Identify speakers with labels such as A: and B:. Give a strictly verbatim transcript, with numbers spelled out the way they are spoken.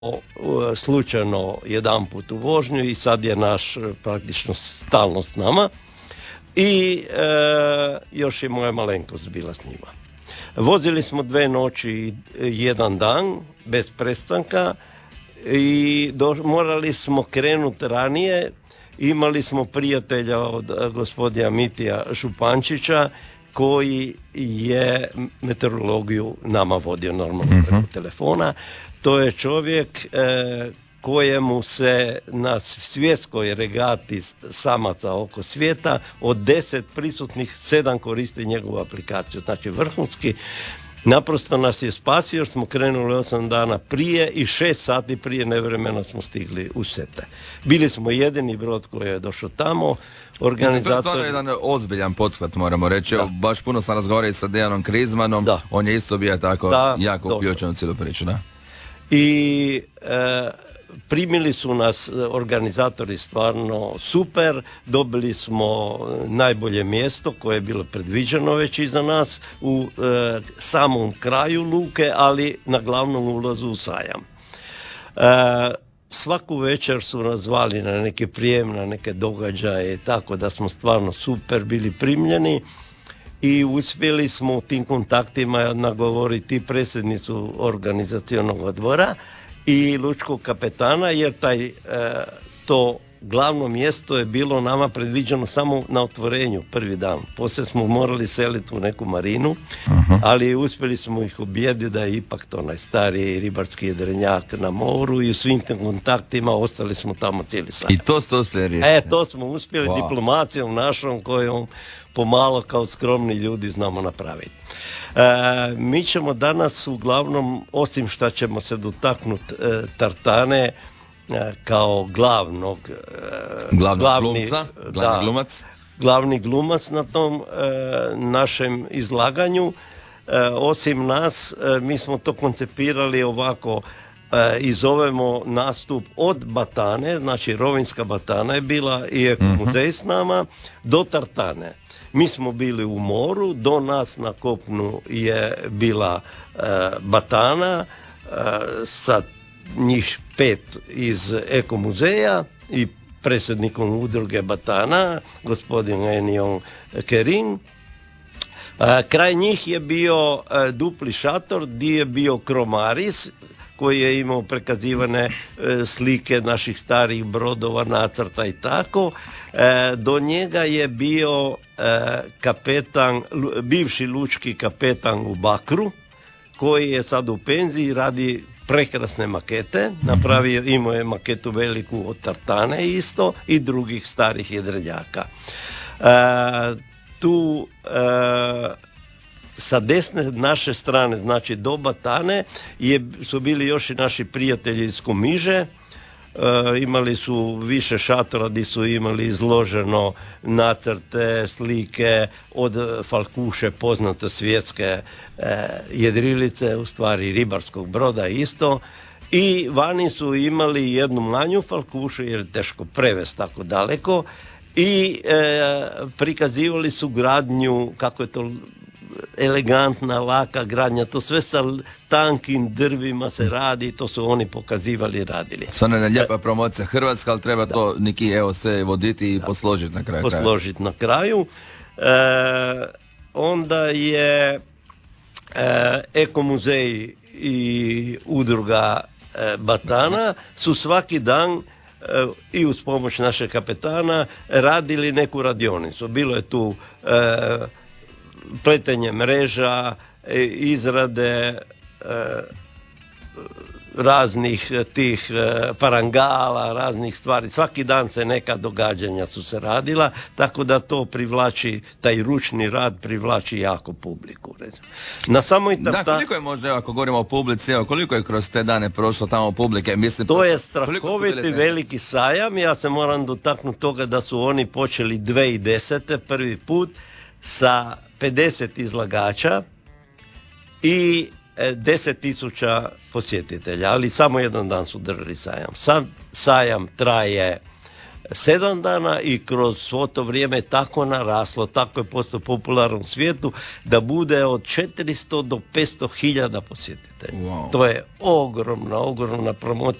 A: slučajno jedan put u vožnju i sad je naš praktično stalno s nama i e, još je moja malenkost bila s njima. Vozili smo dve noći i jedan dan bez prestanka i do, morali smo krenuti ranije. Imali smo prijatelja od gospodina Mitija Šupančića koji je meteorologiju nama vodio normalno uh-huh. preko telefona. To je čovjek e, kojemu se na svjetskoj regati samaca oko svijeta od deset prisutnih sedam koristi njegovu aplikaciju. Znači vrhunski. Naprosto nas je spasio jer smo krenuli osam dana prije i šest sati prije nevremena smo stigli u Sete. Bili smo jedini brod koji je došao tamo. Organizator...
B: To je jedan ozbiljan pothvat, moramo reći. Da. Baš puno sam razgovarao sa Dejanom Krizmanom. Da. On je isto bio tako da, jako uključen u cijelu priču. Da?
A: I e, primili su nas organizatori stvarno super, dobili smo najbolje mjesto koje je bilo predviđeno već iza nas u e, samom kraju luke, ali na glavnom ulazu u sajam. E, svaku večer su nas zvali na neke prijem, na neke događaje, tako da smo stvarno super bili primljeni i uspjeli smo u tim kontaktima nagovoriti predsjednicu organizacionog odbora i lučkog kapetana, jer taj e, to glavno mjesto je bilo nama predviđeno samo na otvorenju prvi dan. Poslije smo morali seliti u neku marinu, uh-huh. ali uspjeli smo ih ubijediti da je ipak to najstariji ribarski jedrenjak na moru i u svim tim kontaktima ostali smo tamo cijeli sat.
B: I to ste uspjeli riješiti?
A: E, to smo uspjeli wow. diplomacijom našom kojom pomalo kao skromni ljudi znamo napraviti. E, mi ćemo danas uglavnom, osim što ćemo se dotaknuti e, tartane e, kao glavnog e,
B: glavnog
A: glavni,
B: glumca, glavni
A: da,
B: glumac
A: glavni glumac na tom e, našem izlaganju. E, osim nas, e, mi smo to koncipirali ovako e, i zovemo nastup od Batane, znači Rovinjska Batana je bila i Ekomuzej uh-huh. s nama, do Tartane. Mi smo bili u moru, do nas na kopnu je bila e, Batana e, sa njih pet iz Ekomuzeja i predsjednikom udruge Batana, gospodin Enion Kerin. E, kraj njih je bio e, dupli šator gdje je bio Kromaris, koji je imao prikazivane e, slike naših starih brodova, nacrta i tako. E, do njega je bio e, kapetan, bivši lučki kapetan u Bakru, koji je sad u penziji, radi prekrasne makete. Napravio, imao je maketu veliku od Tartane isto i drugih starih jedrenjaka. E, tu e, sa desne naše strane, znači do Batane, je, su bili još i naši prijatelji iz Komiže. E, imali su više šatora gdje su imali izloženo nacrte, slike od Falkuše, poznate svjetske e, jedrilice, u stvari ribarskog broda isto. I vani su imali jednu manju Falkušu, jer je teško prevesti tako daleko. I e, prikazivali su gradnju, kako je to elegantna, laka gradnja, to sve sa tankim drvima se radi, to su oni pokazivali i radili.
B: Stvarno je lijepa promocija Hrvatska, ali treba da. to neki evo se voditi i da. posložiti na kraju.
A: Posložiti na kraju. E, onda je e, Ekomuzej i udruga e, Batana su svaki dan e, i uz pomoć našeg kapetana radili neku radionicu. Bilo je tu e, pletenje mreža, izrade e, raznih tih e, parangala, raznih stvari. Svaki dan se neka događanja su se radila, tako da to privlači, taj ručni rad privlači jako publiku. Recimo. Na samoj tarta...
B: Da, koliko je možda, ako govorimo o publici, evo, koliko je kroz te dane prošlo tamo publike? Mislim,
A: to je strahoviti veliki sajam. Ja se moram dotaknuti toga da su oni počeli dvije tisuće desete prvi put sa pedeset izlagača i deset tisuća posjetitelja, ali samo jedan dan su držali sajam. Sam sajam traje sedam dana i kroz svo to vrijeme tako naraslo, tako je postao popularan u svijetu da bude od četiristo do petsto hiljada posjetitelja. Wow. To je ogromna, ogromna promocija